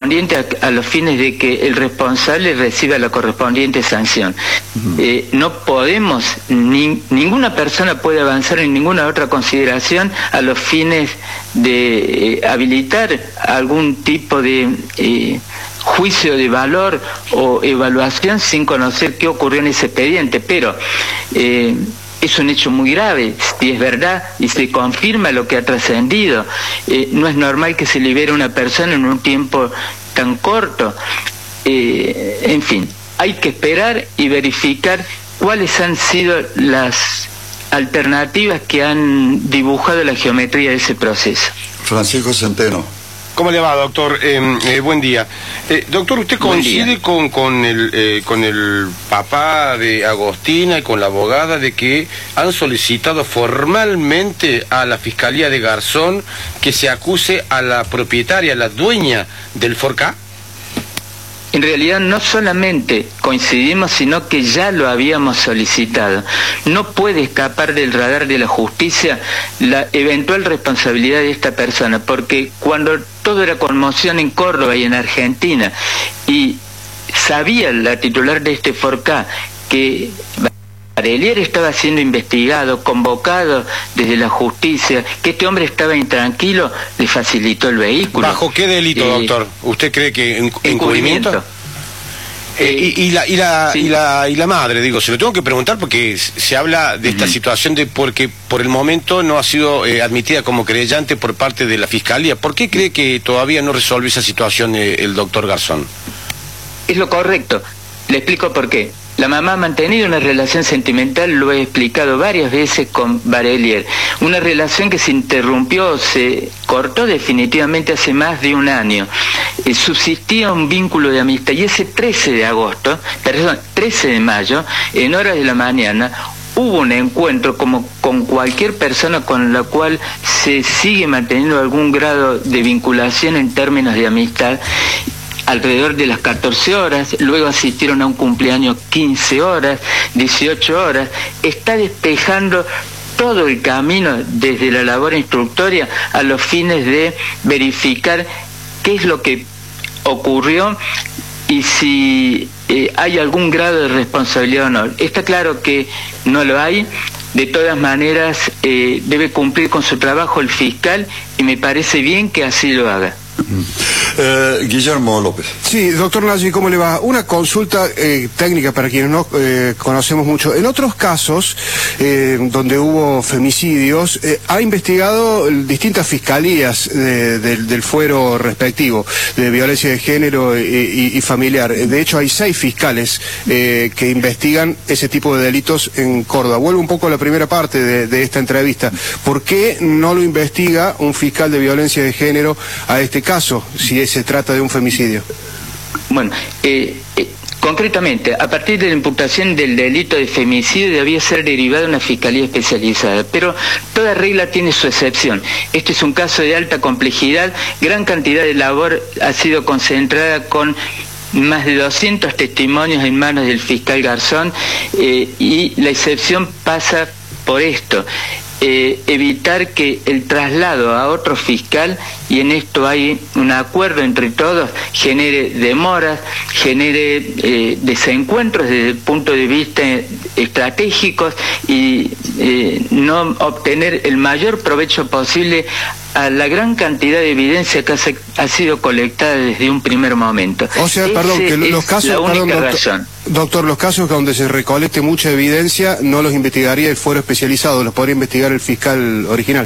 correspondiente a los fines de que el responsable reciba la correspondiente sanción. No podemos, ninguna persona puede avanzar en ninguna otra consideración a los fines de habilitar algún tipo de juicio de valor o evaluación sin conocer qué ocurrió en ese expediente, pero es un hecho muy grave, si es verdad y se confirma lo que ha trascendido. No es normal que se libere una persona en un tiempo tan corto. En fin, hay que esperar y verificar cuáles han sido las alternativas que han dibujado la geometría de ese proceso. Francisco Centeno. ¿Cómo le va, doctor? Buen día. Doctor, ¿usted coincide con el papá de Agostina y con la abogada de que han solicitado formalmente a la Fiscalía de Garzón que se acuse a la propietaria, la dueña del Forcá? En realidad no solamente coincidimos, sino que ya lo habíamos solicitado. No puede escapar del radar de la justicia la eventual responsabilidad de esta persona, porque cuando todo era conmoción en Córdoba y en Argentina, y sabía la titular de este Forcá que Barelier estaba siendo investigado, convocado desde la justicia, que este hombre estaba intranquilo, le facilitó el vehículo. ¿Bajo qué delito, doctor? ¿Usted cree que encubrimiento? Y la madre, digo, se lo tengo que preguntar porque se habla de esta situación de porque por el momento no ha sido admitida como querellante por parte de la Fiscalía. ¿Por qué cree que todavía no resolvió esa situación el doctor Garzón? Es lo correcto. Le explico por qué. La mamá ha mantenido una relación sentimental, lo he explicado varias veces, con Barelier. Una relación que se interrumpió, se cortó definitivamente hace más de un año. Subsistía un vínculo de amistad y ese 13 de mayo, en horas de la mañana, hubo un encuentro como con cualquier persona con la cual se sigue manteniendo algún grado de vinculación en términos de amistad, alrededor de las 14 horas, luego asistieron a un cumpleaños 15 horas, 18 horas, está despejando todo el camino desde la labor instructoria a los fines de verificar qué es lo que ocurrió y si hay algún grado de responsabilidad o no. Está claro que no lo hay. De todas maneras, debe cumplir con su trabajo el fiscal y me parece bien que así lo haga. Guillermo López. Sí, doctor Nagy, ¿cómo le va? Una consulta técnica para quienes no conocemos mucho. En otros casos donde hubo femicidios, ha investigado distintas fiscalías del fuero respectivo de violencia de género y familiar. De hecho, hay 6 fiscales que investigan ese tipo de delitos en Córdoba. Vuelvo un poco a la primera parte de esta entrevista. ¿Por qué no lo investiga un fiscal de violencia de género a este caso, si se trata de un femicidio? Bueno, concretamente, a partir de la imputación del delito de femicidio debía ser derivada una fiscalía especializada, pero toda regla tiene su excepción. Este es un caso de alta complejidad, gran cantidad de labor ha sido concentrada con más de 200 testimonios en manos del fiscal Garzón, y la excepción pasa por esto. Evitar que el traslado a otro fiscal, y en esto hay un acuerdo entre todos, genere demoras, genere desencuentros desde el punto de vista estratégicos y no obtener el mayor provecho posible a la gran cantidad de evidencia que ha sido colectada desde un primer momento. O sea, perdón, que los casos, la única razón. Doctor, los casos donde se recolecte mucha evidencia no los investigaría el fuero especializado, los podría investigar el fiscal original.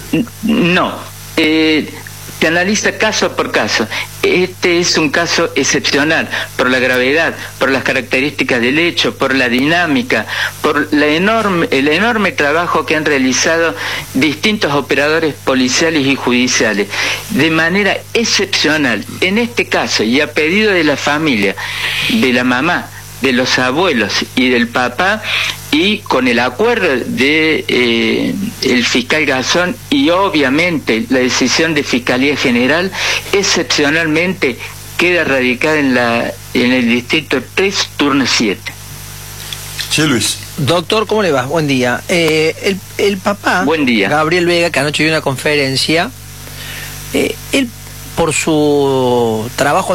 No, se analiza caso por caso. Este es un caso excepcional por la gravedad, por las características del hecho, por la dinámica, por el enorme trabajo que han realizado distintos operadores policiales y judiciales. De manera excepcional, en este caso, y a pedido de la familia, de la mamá, de los abuelos y del papá, y con el acuerdo de el fiscal Garzón y obviamente la decisión de Fiscalía General, excepcionalmente queda radicada en el distrito 3, turno 7. Sí, Luis. Doctor, ¿cómo le va? Buen día. El papá, buen día. Gabriel Vega, que anoche dio una conferencia, él por su trabajo